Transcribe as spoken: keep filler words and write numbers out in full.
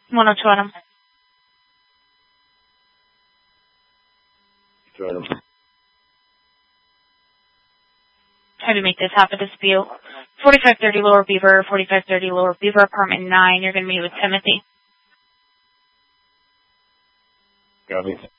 one oh two Adam. Adam. How do you make this happen? Dispute. forty-five thirty Lower Beaver, forty-five thirty Lower Beaver, apartment nine. You're going to meet with Timothy. Copy.